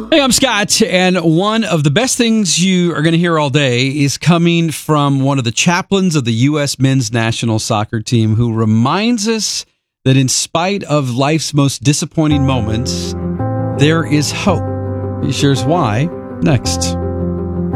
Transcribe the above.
Hey, I'm Scott, and one of the best things you are going to hear all day is coming from one of the chaplains of the U.S. men's national soccer team who reminds us that in spite of life's most disappointing moments, there is hope. He shares why next.